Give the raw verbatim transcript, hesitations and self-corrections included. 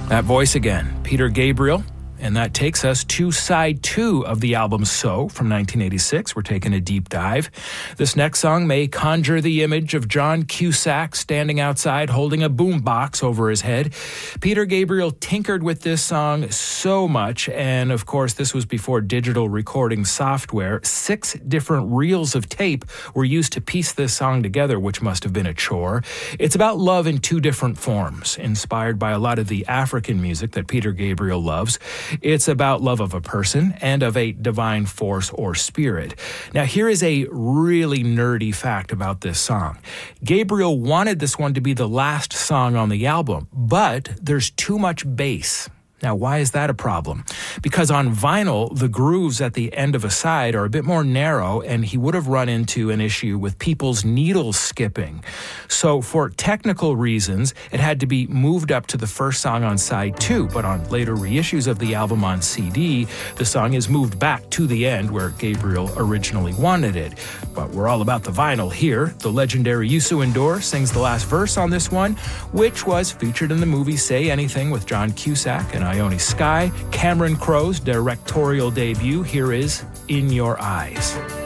That voice again, Peter Gabriel. And that takes us to side two of the album So from nineteen eighty-six. We're taking a deep dive. This next song may conjure the image of John Cusack standing outside holding a boombox over his head. Peter Gabriel tinkered with this song so much, and of course this was before digital recording software. Six different reels of tape were used to piece this song together, which must have been a chore. It's about love in two different forms, inspired by a lot of the African music that Peter Gabriel loves. It's about love of a person and of a divine force or spirit. Now, here is a really nerdy fact about this song. Gabriel wanted this one to be the last song on the album, but there's too much bass. Now, why is that a problem? Because on vinyl, the grooves at the end of a side are a bit more narrow, and he would have run into an issue with people's needles skipping. So for technical reasons, it had to be moved up to the first song on side two, but on later reissues of the album on C D, the song is moved back to the end where Gabriel originally wanted it. But we're all about the vinyl here. The legendary Youssou N'Dour sings the last verse on this one, which was featured in the movie Say Anything with John Cusack and Ione Skye. Cameron Crowe's directorial debut. Here is In Your Eyes.